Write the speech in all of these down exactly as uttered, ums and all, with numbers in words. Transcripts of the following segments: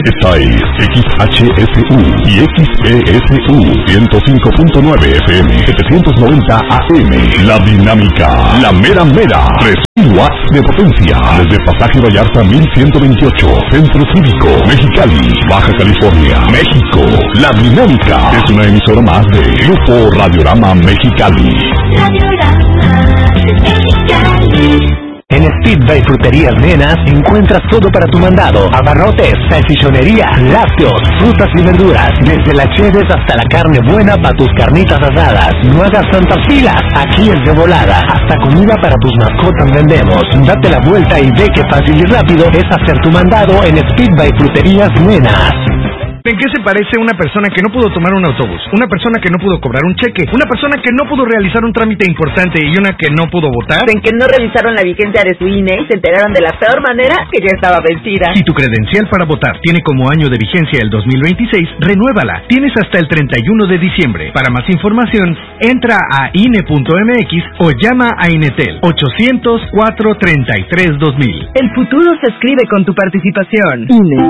Esta es X H S U y X P S U ciento cinco punto nueve F M, setecientos noventa A M. La Dinámica, la mera mera. tres mil watts de potencia. Desde Pasaje Vallarta mil ciento veintiocho, Centro Cívico, Mexicali, Baja California, México. La Dinámica es una emisora más de Grupo Radiorama Mexicali. Radiorama Mexicali. En Speed by Fruterías Nenas encuentras todo para tu mandado: abarrotes, salchichonería, lácteos, frutas y verduras, desde las cheves hasta la carne buena para tus carnitas asadas. No hagas tantas filas, aquí es de volada. Hasta comida para tus mascotas vendemos. Date la vuelta y ve qué fácil y rápido es hacer tu mandado en Speed by Fruterías Nenas. ¿En qué se parece una persona que no pudo tomar un autobús? Una persona que no pudo cobrar un cheque, una persona que no pudo realizar un trámite importante y una que no pudo votar. En que no revisaron la vigencia de su I N E y se enteraron de la peor manera que ya estaba vencida. Si tu credencial para votar tiene como año de vigencia el dos mil veintiséis, renuévala. Tienes hasta el treinta y uno de diciembre. Para más información, entra a I N E punto M X o llama a Inetel ochocientos, cuatro treinta y tres, dos mil. El futuro se escribe con tu participación. I N E.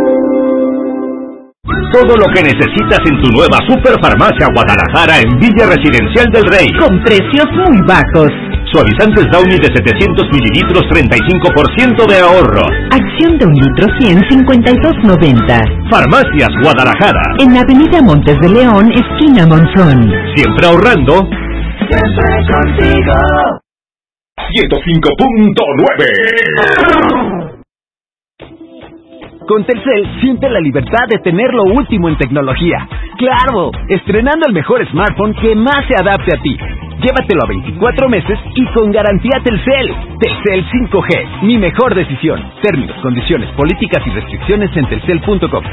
Todo lo que necesitas en tu nueva Superfarmacia Guadalajara en Villa Residencial del Rey. Con precios muy bajos. Suavizantes Downy de setecientos mililitros, treinta y cinco por ciento de ahorro. Acción de un litro cien, cincuenta y dos noventa. Farmacias Guadalajara. En Avenida Montes de León, esquina Monzón. Siempre ahorrando. Siempre contigo. ciento cinco punto nueve. Con Telcel, siente la libertad de tener lo último en tecnología. ¡Claro! Estrenando el mejor smartphone que más se adapte a ti. Llévatelo a veinticuatro meses y con garantía Telcel. Telcel cinco G, mi mejor decisión. Términos, condiciones, políticas y restricciones en telcel punto com.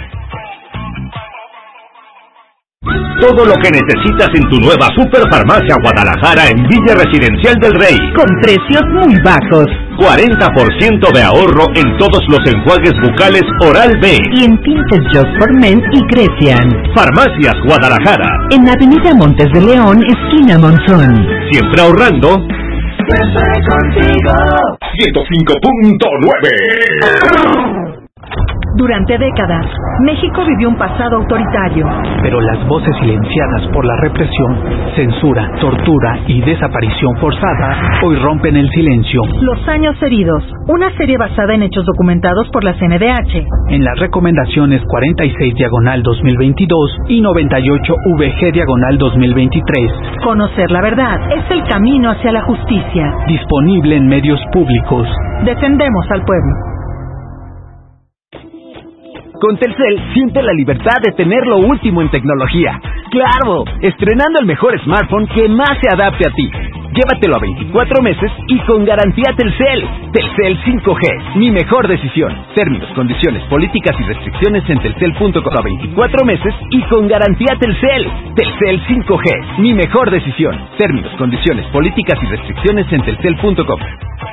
Todo lo que necesitas en tu nueva Superfarmacia Guadalajara en Villa Residencial del Rey. Con precios muy bajos. cuarenta por ciento de ahorro en todos los enjuagues bucales Oral-B. Y en tintes Just for Men y Crecian. Farmacias Guadalajara. En Avenida Montes de León, esquina Monzón. Siempre ahorrando. Siempre contigo. ciento cinco punto nueve. Durante décadas, México vivió un pasado autoritario. Pero las voces silenciadas por la represión, censura, tortura y desaparición forzada hoy rompen el silencio. Los años heridos, una serie basada en hechos documentados por la C N D H. En las recomendaciones cuarenta y seis diagonal dos mil veintidós y noventa y ocho V G diagonal dos mil veintitrés. Conocer la verdad es el camino hacia la justicia. Disponible en medios públicos. Defendemos al pueblo. Con Telcel, siente la libertad de tener lo último en tecnología. ¡Claro! Estrenando el mejor smartphone que más se adapte a ti. Llévatelo a veinticuatro meses y con garantía Telcel. Telcel cinco G, mi mejor decisión. Términos, condiciones, políticas y restricciones en telcel punto com. A veinticuatro meses y con garantía Telcel. Telcel cinco G, mi mejor decisión. Términos, condiciones, políticas y restricciones en telcel punto com.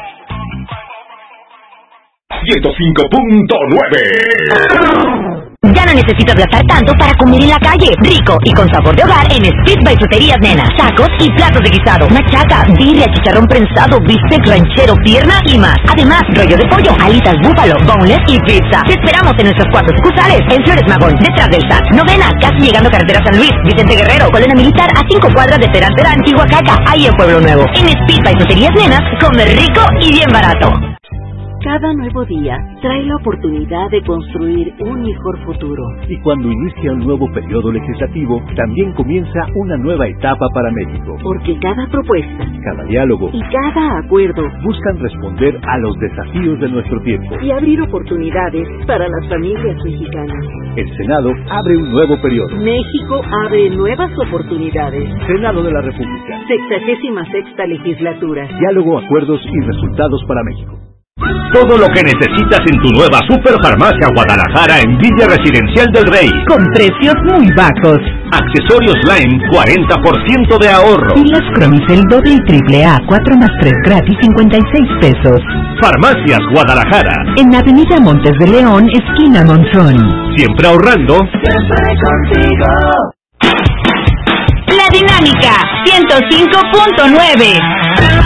ciento cinco punto nueve. Ya no necesitas gastar tanto para comer en la calle. Rico y con sabor de hogar en Speed by Fruterías Nenas. Tacos y platos de guisado, machaca, birria, chicharrón prensado, bistec ranchero, pierna y más. Además, rollo de pollo, alitas búfalo, boneless y pizza. Te esperamos en nuestras cuatro sucursales. En Flores Magón, detrás del S A T. Novena, casi llegando a Carretera San Luis. Vicente Guerrero, Colonia Militar, a cinco cuadras de Peraltera, Antigua Caca. Ahí en Pueblo Nuevo. En Speed by Fruterías Nenas, comer rico y bien barato. Cada nuevo día trae la oportunidad de construir un mejor futuro. Y cuando inicia un nuevo periodo legislativo, también comienza una nueva etapa para México. Porque cada propuesta, cada diálogo y cada acuerdo buscan responder a los desafíos de nuestro tiempo y abrir oportunidades para las familias mexicanas. El Senado abre un nuevo periodo. México abre nuevas oportunidades. Senado de la República. Sexagésima sexta legislatura. Diálogo, acuerdos y resultados para México. Todo lo que necesitas en tu nueva Superfarmacia Guadalajara en Villa Residencial del Rey. Con precios muy bajos. Accesorios Lime, cuarenta por ciento de ahorro. Y las Cromicel doble y triple A, cuatro más tres gratis, cincuenta y seis pesos. Farmacias Guadalajara. En Avenida Montes de León, esquina Monzón. Siempre ahorrando. Siempre contigo. La Dinámica ciento cinco punto nueve.